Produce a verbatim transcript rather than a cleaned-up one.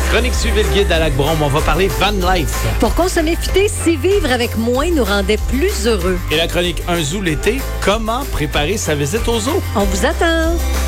Chronique suivie le guide à Lac-Brome. On va parler van life. Pour consommer futé, si vivre avec moins nous rendait plus heureux. Et la chronique Un zoo l'été, comment préparer sa visite au zoo? On vous attend!